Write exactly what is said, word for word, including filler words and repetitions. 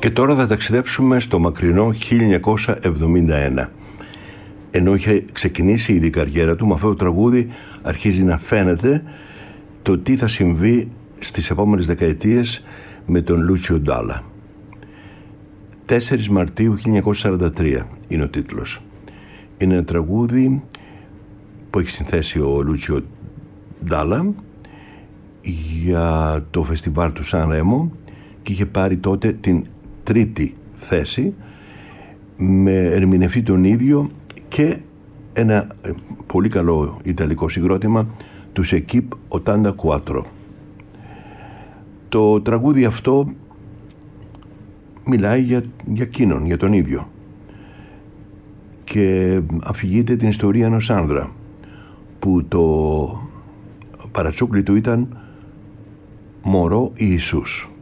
Και τώρα θα ταξιδέψουμε στο μακρινό χίλια εννιακόσια εβδομήντα ένα. Ενώ είχε ξεκινήσει ήδη η καριέρα του, με αυτό το τραγούδι αρχίζει να φαίνεται το τι θα συμβεί στις επόμενες δεκαετίες με τον Λούτσιο Ντάλα. τέσσερις Μαρτίου χίλια εννιακόσια σαράντα τρία είναι ο τίτλος. Είναι ένα τραγούδι που έχει συνθέσει ο Λούτσιο Ντάλα για το φεστιβάλ του Σαν Ρέμο και είχε πάρει τότε την τρίτη θέση με ερμηνευτή τον ίδιο και ένα πολύ καλό ιταλικό συγκρότημα τους Equipe ογδόντα τέσσερα. Το τραγούδι αυτό μιλάει για, για εκείνον, για τον ίδιο, και αφηγείται την ιστορία ενός άνδρα που το παρατσούκλι του ήταν μωρό Ιησούς.